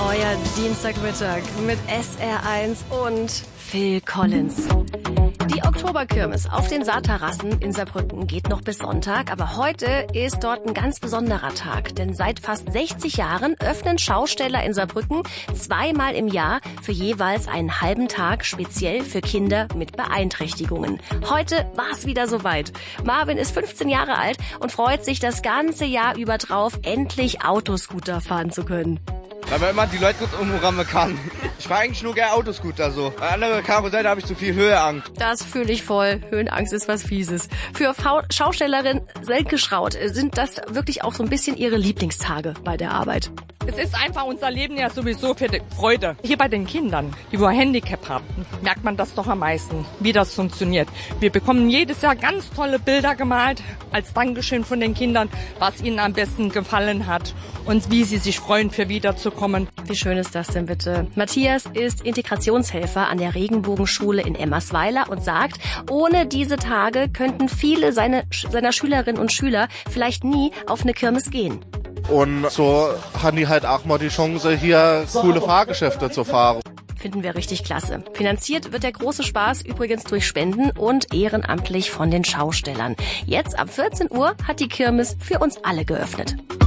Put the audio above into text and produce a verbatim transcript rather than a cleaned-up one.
Euer Dienstagmittag mit S R eins und Phil Collins. Die Oktoberkirmes auf den Saarterrassen in Saarbrücken geht noch bis Sonntag, aber heute ist dort ein ganz besonderer Tag, denn seit fast sechzig Jahren öffnen Schausteller in Saarbrücken zweimal im Jahr für jeweils einen halben Tag speziell für Kinder mit Beeinträchtigungen. Heute war es wieder soweit. Marvin ist fünfzehn Jahre alt und freut sich das ganze Jahr über drauf, endlich Autoscooter fahren zu können. Weil man immer die Leute gut umrammen kann. Ich fahre eigentlich nur gerne Autoscooter so. Bei anderer Karoseite habe ich zu viel Höheangst. Das fühle ich voll. Höhenangst ist was Fieses. Für Fa- Schaustellerin Selke Schraut sind das wirklich auch so ein bisschen ihre Lieblingstage bei der Arbeit. Es ist einfach unser Leben ja sowieso für die Freude. Hier bei den Kindern, die wohl Handicap haben, merkt man das doch am meisten, wie das funktioniert. Wir bekommen jedes Jahr ganz tolle Bilder gemalt als Dankeschön von den Kindern, was ihnen am besten gefallen hat und wie sie sich freuen, für wiederzukommen. Wie schön ist das denn bitte? Matthias ist Integrationshelfer an der Regenbogenschule in Emmersweiler und sagt, ohne diese Tage könnten viele seine, seiner Schülerinnen und Schüler vielleicht nie auf eine Kirmes gehen. Und so haben die halt auch mal die Chance, hier coole Fahrgeschäfte zu fahren. Finden wir richtig klasse. Finanziert wird der große Spaß übrigens durch Spenden und ehrenamtlich von den Schaustellern. Jetzt ab vierzehn Uhr hat die Kirmes für uns alle geöffnet.